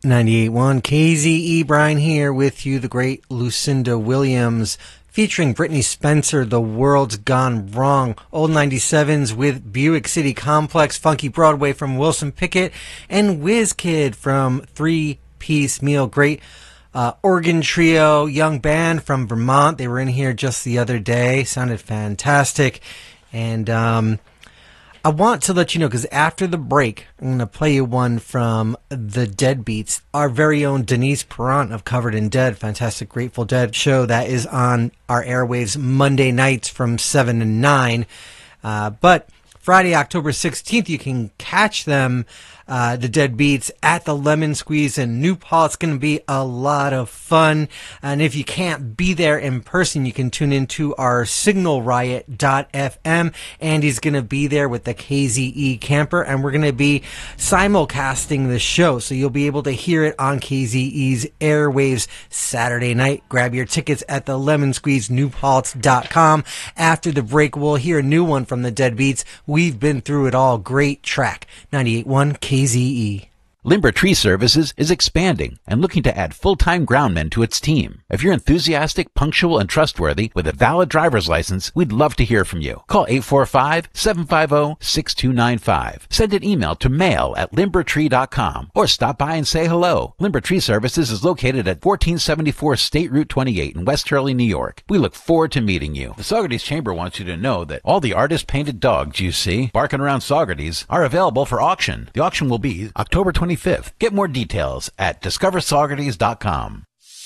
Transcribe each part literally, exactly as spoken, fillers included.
ninety-eight point one K Z E, Brian here with you, the great Lucinda Williams, featuring Brittany Spencer, The World's Gone Wrong, Old ninety-sevens with Buick City Complex, Funky Broadway from Wilson Pickett, and Whiz Kid from Three Piece Meal. Great uh, organ trio, young band from Vermont. They were in here just the other day, sounded fantastic. And um I want to let you know, because after the break, I'm going to play you one from the Deadbeats. Our very own Denise Perrant of Covered in Dead, fantastic Grateful Dead show that is on our airwaves Monday nights from seven to nine. Uh, but Friday, October sixteenth, you can catch them, uh, the Deadbeats, at the Lemon Squeeze in New Paltz. It's going to be a lot of fun. And if you can't be there in person, you can tune into our signal riot dot f m. Andy's going to be there with the K Z E camper, and we're going to be simulcasting the show. So you'll be able to hear it on K Z E's airwaves Saturday night. Grab your tickets at the lemon squeeze new paltz dot com. After the break, we'll hear a new one from the Deadbeats. We've Been Through It All. Great track. ninety-eight point one K Z E. Limber Tree Services is expanding and looking to add full-time groundmen to its team. If you're enthusiastic, punctual, and trustworthy with a valid driver's license, we'd love to hear from you. Call eight four five, seven five zero, six two nine five. Send an email to mail at limber tree dot com or stop by and say hello. Limber Tree Services is located at fourteen seventy-four State Route twenty-eight in West Hurley, New York. We look forward to meeting you. The Saugerties Chamber wants you to know that all the artist-painted dogs you see barking around Saugerties are available for auction. The auction will be October twenty-fifth. Get more details at discover saugerties dot com.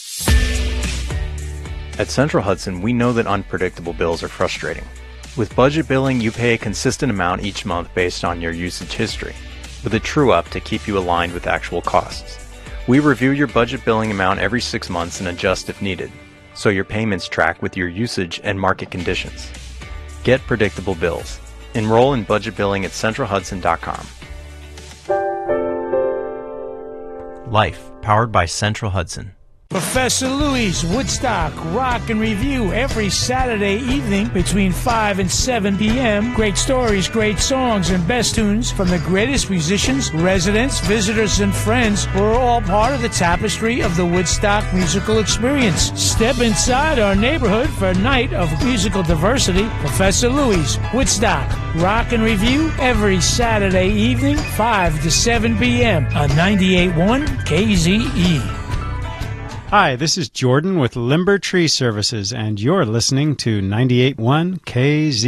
At Central Hudson, we know that unpredictable bills are frustrating. With budget billing, you pay a consistent amount each month based on your usage history, with a true-up to keep you aligned with actual costs. We review your budget billing amount every six months and adjust if needed, so your payments track with your usage and market conditions. Get predictable bills. Enroll in budget billing at central hudson dot com. Life, powered by Central Hudson. Professor Louie's Woodstock Rock and Review every Saturday evening between five and seven p.m. Great stories, great songs, and best tunes from the greatest musicians, residents, visitors, and friends who are all part of the tapestry of the Woodstock musical experience. Step inside our neighborhood for a night of musical diversity. Professor Louie's Woodstock Rock and Review every Saturday evening, five to seven p.m. on ninety-eight point one K Z E. Hi, this is Jordan with Limber Tree Services, and you're listening to ninety-eight point one K Z E.